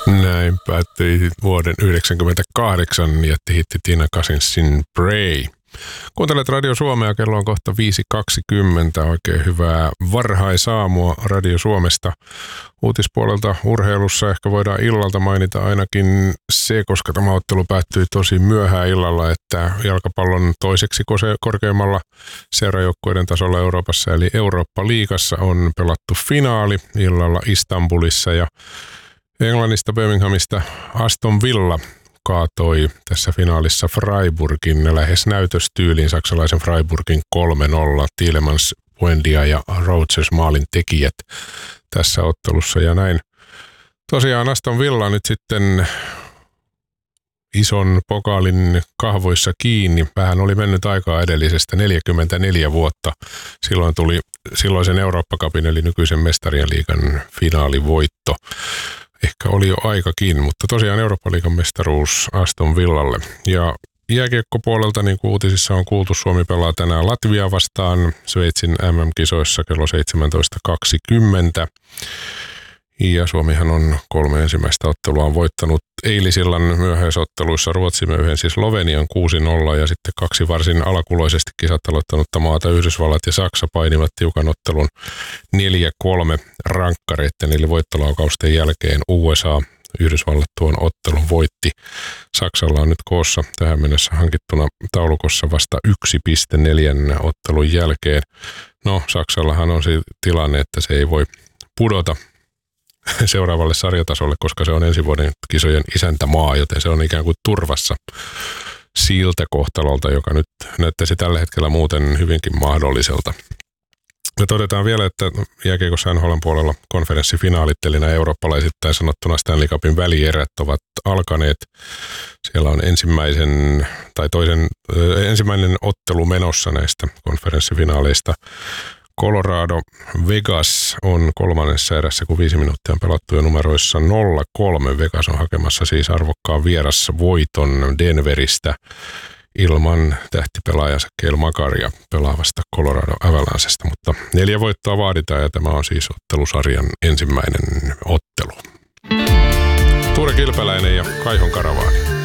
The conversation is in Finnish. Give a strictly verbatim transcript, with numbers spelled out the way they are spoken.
Näin päättyi vuoden yhdeksänkymmentäkahdeksan jättihitti Tina Cousinsin Pray. Kuuntelet Radio Suomea, kello on kohta viisi kaksikymmentä. Oikein hyvää varhaisaamua Radio Suomesta. Uutispuolelta urheilussa ehkä voidaan illalta mainita ainakin se, koska tämä ottelu päättyi tosi myöhään illalla, että jalkapallon toiseksi korkeimmalla seurajoukkueiden tasolla Euroopassa, eli Eurooppa-liigassa on pelattu finaali illalla Istanbulissa ja Englannista Birminghamista Aston Villa kaatoi tässä finaalissa Freiburgin lähes näytöstyyliin saksalaisen Freiburgin kolme nolla. Tielemans, Buendia ja Rodgers maalin tekijät tässä ottelussa ja näin. Tosiaan Aston Villa nyt sitten ison pokaalin kahvoissa kiinni. Vähän oli mennyt aikaa edellisestä, neljäkymmentäneljä vuotta. Silloin tuli silloisen Eurooppa-cupin eli nykyisen Mestarien liigan finaalivoitto. Ehkä oli jo aikakin, mutta tosiaan Eurooppa-liigan mestaruus Aston Villalle. Ja jääkiekkopuolelta, niin kuin uutisissa on kuultu, Suomi pelaa tänään Latviaa vastaan Sveitsin M M-kisoissa kello seitsemäntoista kaksikymmentä. Ja Suomihan on kolme ensimmäistä otteluaan voittanut eilisillan myöhäisotteluissa. Ruotsi myöhäisi Slovenian kuusi nolla ja sitten kaksi varsin alakuloisesti kisat aloittanutta maata Yhdysvallat ja Saksa painivat tiukan ottelun neljä kolme rankkareitten eli voittolaukausten jälkeen. U S A Yhdysvallat tuon ottelun voitti. Saksalla on nyt koossa tähän mennessä hankittuna taulukossa vasta yksi pilkku neljä ottelun jälkeen. No, Saksallahan on se tilanne, että se ei voi pudota seuraavalle sarjatasolle, koska se on ensi vuoden kisojen isäntämaa, joten se on ikään kuin turvassa siltä kohtalolta, joka nyt näyttäisi tällä hetkellä muuten hyvinkin mahdolliselta. Me todetaan vielä, että jääkiekossa N H L:n puolella konferenssifinaalit, eli nämä eurooppalaisittain sanottuna Stanley Cupin välierät ovat alkaneet. Siellä on ensimmäisen tai toisen, äh, ensimmäinen ottelu menossa näistä konferenssifinaaleista. Colorado Vegas on kolmannessa erässä, kun viisi minuuttia on pelattu jo numeroissa nolla kolme. Vegas on hakemassa siis arvokkaan vierasvoiton Denveristä ilman tähtipelaajansa Cale Makaria pelaavasta Colorado Avalancesta, mutta neljä voittoa vaaditaan ja tämä on siis ottelusarjan ensimmäinen ottelu. Tuure Kilpeläinen ja Kaihon Karavaani.